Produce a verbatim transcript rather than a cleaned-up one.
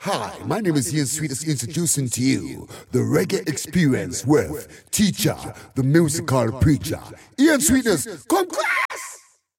Hi, my name is Ian Sweetness, introducing to you the reggae experience with teacher, the musical preacher. Ian Sweetness, come